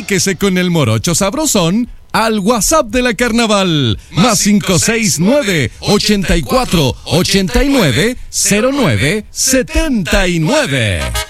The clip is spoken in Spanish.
Comuníquese con el Morocho Sabrosón al WhatsApp de la Carnaval, más 569-84-89-09-79.